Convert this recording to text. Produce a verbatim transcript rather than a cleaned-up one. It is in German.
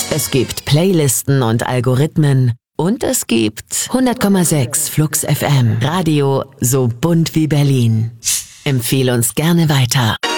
Es gibt Playlisten und Algorithmen. Und es gibt hundert Komma sechs Flux F M. Radio so bunt wie Berlin. Empfehle uns gerne weiter.